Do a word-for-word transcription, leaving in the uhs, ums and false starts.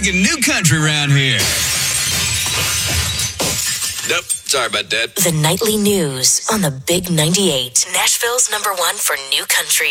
making new country around here. Nope. Sorry about that. The nightly news on the Big ninety-eight, Nashville's number one for new country.